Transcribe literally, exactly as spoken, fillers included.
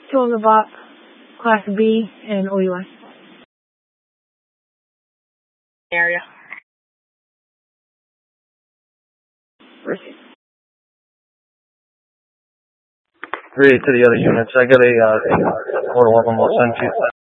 Two on the block, Class B and O U I. Area. Receive. Read to the other units. I got a, uh, a, uh, order of them. I'll send you.